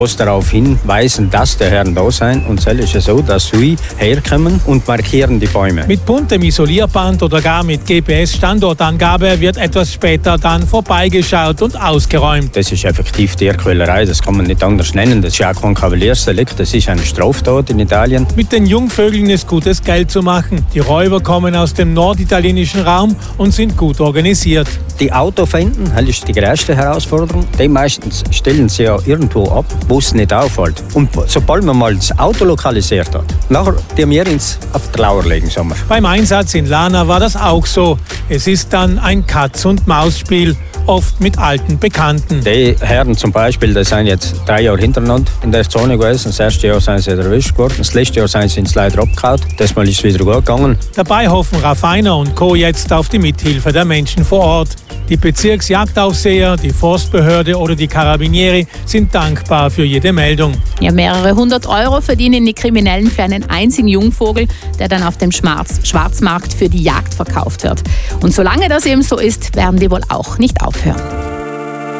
muss darauf hinweisen, dass der Herren da sein. Und es ist ja so, dass sie herkommen und markieren die Bäume. Mit buntem Isolierband oder gar mit GPS-Standortangabe wird etwas später dann vorbeigeschaut und ausgeräumt. Das ist effektiv Tierquälerei, das kann man nicht anders nennen. Das ist ja kein Kavaliersdelikt, das ist eine Straftat in Italien. Mit den Jungvögeln ist gutes Geld zu machen. Die Räuber kommen aus dem norditalienischen Raum und sind gut organisiert. Die Autofinden, das ist die größte Herausforderung. Die meistens stellen sie ja irgendwo ab, wo es nicht auffällt. Und sobald man mal das Auto lokalisiert hat, nachher die wir ins auf die Lauer legen, sagen wir. Beim Einsatz in Lana war das auch so. Es ist dann ein Katz-und-Maus-Spiel, oft mit alten Bekannten. Die Herren zum Beispiel, die sind jetzt 3 Jahre hintereinander in der Zone gewesen. Das erste Jahr sind sie erwischt worden, das letzte Jahr sind sie ins leider abgehauen. Das Mal ist es wieder gut gegangen. Dabei hoffen Raffiner und Co. jetzt auf die Mithilfe der Menschen vor Ort. Die Bezirksjagdaufseher, die Forstbehörde oder die Carabinieri sind dankbar für jede Meldung. Ja, mehrere 100 € verdienen die Kriminellen für einen einzigen Jungvogel, der dann auf dem Schwarzmarkt für die Jagd verkauft wird. Und solange das eben so ist, werden die wohl auch nicht aufhören.